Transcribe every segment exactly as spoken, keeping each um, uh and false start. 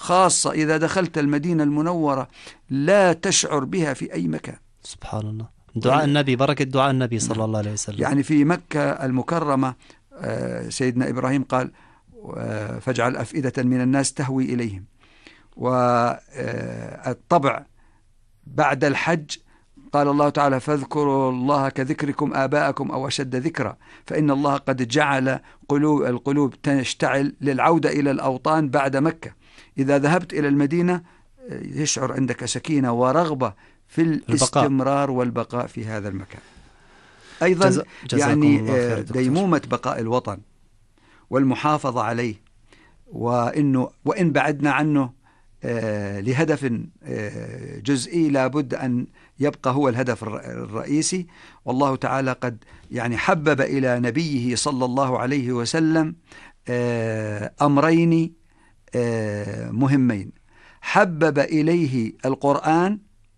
خاصة إذا دخلت المدينة المنورة لا تشعر بها في أي مكان. سبحان الله. دعاء النبي، بركة دعاء النبي صلى الله عليه وسلم. يعني في مكة المكرمة سيدنا إبراهيم قال فاجعل أفئدة من الناس تهوي إليهم. والطبع بعد الحج قال الله تعالى فاذكروا الله كذكركم آباءكم أو أشد ذكرا، فإن الله قد جعل قلوب القلوب تشتعل للعودة إلى الأوطان بعد مكة. إذا ذهبت إلى المدينة يشعر عندك سكينة ورغبة في الاستمرار والبقاء في هذا المكان. أيضا جز... يعني ديمومة بقاء الوطن والمحافظة عليه، وإنه وإن بعدنا عنه آه لهدف آه جزئي لابد أن يبقى هو الهدف الرئيسي. والله تعالى قد يعني حبب إلى نبيه صلى الله عليه وسلم آه أمرين آه مهمين. حبب إليه القرآن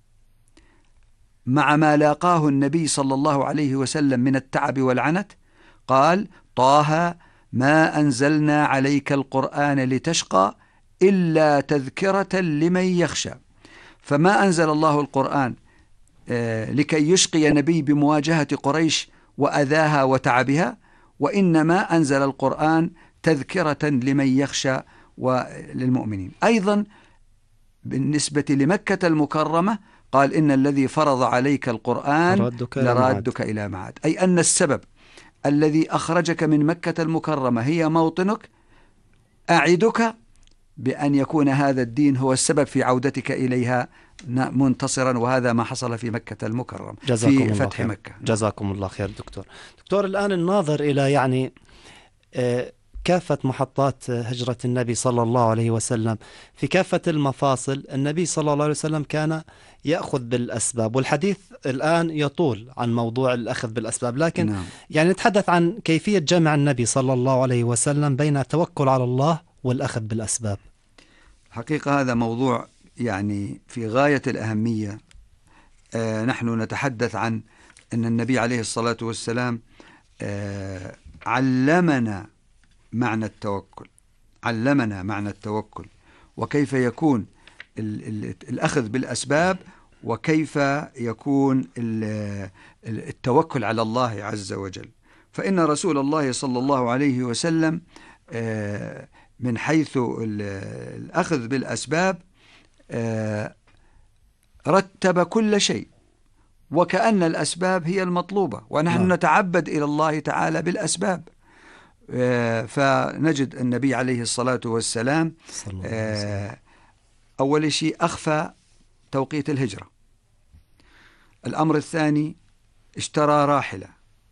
مع ما لاقاه النبي صلى الله عليه وسلم من التعب والعنت، قال طه ما أنزلنا عليك القرآن لتشقى إلا تذكرة لمن يخشى. فما أنزل الله القرآن آه لكي يشقي نبي بمواجهة قريش وأذاها وتعبها، وإنما أنزل القرآن تذكرة لمن يخشى وللمؤمنين. أيضا بالنسبة لمكة المكرمة قال إن الذي فرض عليك القرآن لرادك إلى معاد، أي أن السبب الذي أخرجك من مكة المكرمة هي موطنك. أعدك بأن يكون هذا الدين هو السبب في عودتك إليها منتصرا، وهذا ما حصل في مكة المكرمة في فتح مكة. جزاكم الله خير دكتور. دكتور الآن الناظر إلى يعني كافة محطات هجرة النبي صلى الله عليه وسلم في كافة المفاصل، النبي صلى الله عليه وسلم كان يأخذ بالأسباب، والحديث الآن يطول عن موضوع الأخذ بالأسباب، لكن نعم. يعني نتحدث عن كيفية جمع النبي صلى الله عليه وسلم بين التوكل على الله والأخذ بالأسباب. حقيقة هذا موضوع يعني في غاية الأهمية. آه نحن نتحدث عن أن النبي عليه الصلاة والسلام آه علمنا معنى التوكل، علمنا معنى التوكل وكيف يكون ال ال الأخذ بالأسباب، وكيف يكون التوكل على الله عز وجل. فإن رسول الله صلى الله عليه وسلم آه من حيث الأخذ بالأسباب رتب كل شيء، وكأن الأسباب هي المطلوبة، ونحن نعم. نتعبد إلى الله تعالى بالأسباب. فنجد النبي عليه الصلاة والسلام أول شيء أخفى توقيت الهجرة. الأمر الثاني اشترى راحلة،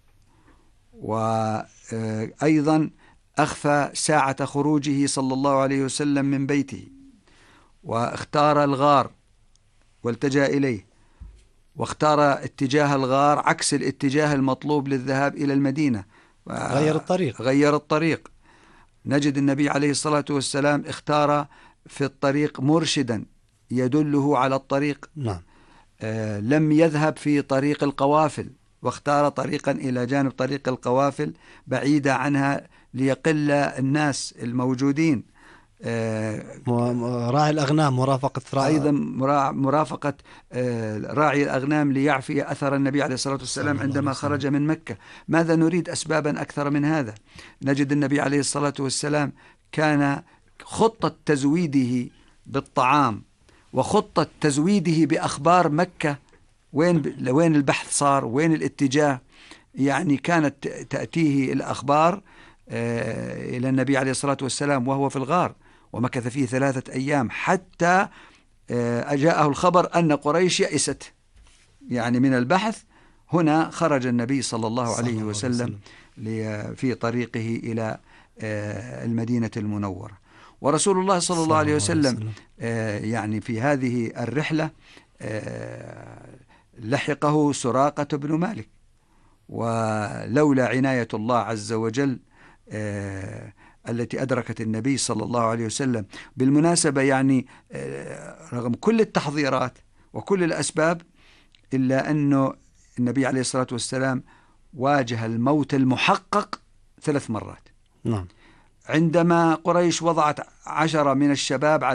وأيضا أخفى ساعة خروجه صلى الله عليه وسلم من بيته، واختار الغار والتجأ إليه، واختار اتجاه الغار عكس الاتجاه المطلوب للذهاب إلى المدينة، غير الطريق غير الطريق. نجد النبي عليه الصلاة والسلام اختار في الطريق مرشدا يدله على الطريق. نعم. آه لم يذهب في طريق القوافل، واختار طريقا إلى جانب طريق القوافل بعيدة عنها ليقل الناس الموجودين. آه راعي الأغنام، مرافقة راعي أيضا مرافقة آه راعي الأغنام ليعفي أثر النبي عليه الصلاة والسلام عندما خرج من مكة. ماذا نريد أسبابا أكثر من هذا؟ نجد النبي عليه الصلاة والسلام كان خطة تزويده بالطعام وخطة تزويده بأخبار مكة، وين وين البحث صار، وين الاتجاه، يعني كانت تأتيه الأخبار آه إلى النبي عليه الصلاة والسلام وهو في الغار، ومكث فيه ثلاثة أيام حتى آه جاءه الخبر أن قريش يئست يعني من البحث. هنا خرج النبي صلى الله عليه وسلم في طريقه إلى آه المدينة المنورة. ورسول الله صلى الله عليه وسلم آه يعني في هذه الرحلة آه لحقه سراقة بن مالك، ولولا عناية الله عز وجل آه التي أدركت النبي صلى الله عليه وسلم. بالمناسبة يعني آه رغم كل التحضيرات وكل الأسباب، إلا أنه النبي عليه الصلاة والسلام واجه الموت المحقق ثلاث مرات. نعم. عندما قريش وضعت عشرة من الشباب